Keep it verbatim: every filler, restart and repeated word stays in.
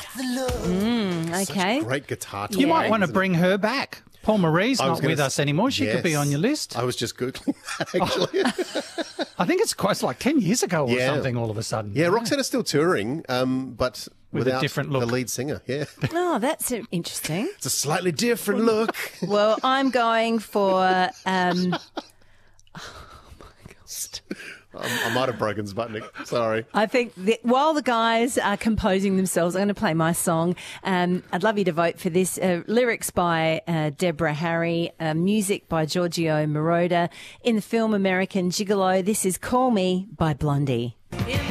Mm, okay. Great guitar. You twang, might want to isn't it? bring her back. Paul Marie's I was not gonna with s- us anymore. She could be Yes. on your list. I was just Googling that, actually. I think it's quite it's like ten years ago or Yeah. something all of a sudden. Yeah, Roxanne is still touring, um, but With a without different the look. lead singer. Yeah, Oh, that's uh, interesting. it's a slightly different look. Well, I'm going for... Um, Um, I might have broken Sputnik. Sorry. I think that while the guys are composing themselves, I'm going to play my song. Um, I'd love you to vote for this. Uh, lyrics by uh, Deborah Harry, uh, music by Giorgio Moroder. In the film American Gigolo, this is Call Me by Blondie. In